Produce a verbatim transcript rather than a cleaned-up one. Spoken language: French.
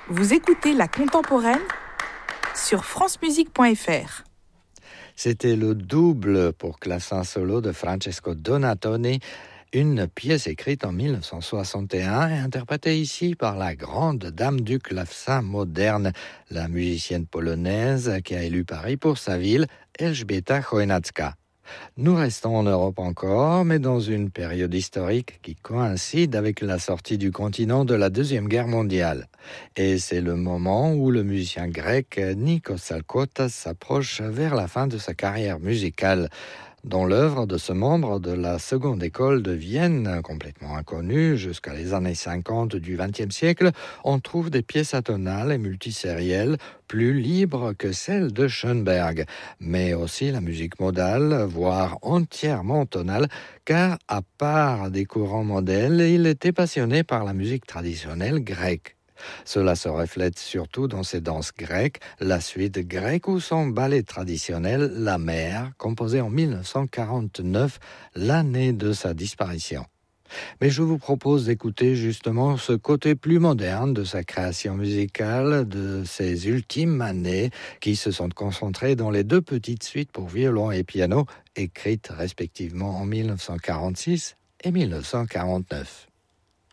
Vous écoutez La Contemporaine sur francemusique point f r. C'était le double pour clavecin solo de Francesco Donatoni, une pièce écrite en mille neuf cent soixante et un et interprétée ici par la grande dame du clavecin moderne, la musicienne polonaise qui a élu Paris pour sa ville, Elżbieta Chojnacka. Nous restons en Europe encore, mais dans une période historique qui coïncide avec la sortie du continent de la Deuxième Guerre mondiale. Et c'est le moment où le musicien grec Nikos Tsalkótas s'approche vers la fin de sa carrière musicale. Dans l'œuvre de ce membre de la seconde école de Vienne, complètement inconnue jusqu'à les années cinquante du vingtième siècle, on trouve des pièces atonales et multisérielles plus libres que celles de Schönberg, mais aussi la musique modale, voire entièrement tonale, car à part des courants modèles, il était passionné par la musique traditionnelle grecque. Cela se reflète surtout dans ses danses grecques, la suite grecque ou son ballet traditionnel, La Mer, composé en mille neuf cent quarante-neuf, l'année de sa disparition. Mais je vous propose d'écouter justement ce côté plus moderne de sa création musicale, de ses ultimes années, qui se sont concentrées dans les deux petites suites pour violon et piano, écrites respectivement en mille neuf cent quarante-six et mille neuf cent quarante-neuf.